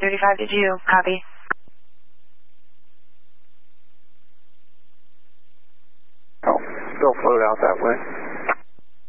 35 did you copy? Oh, still float out that way.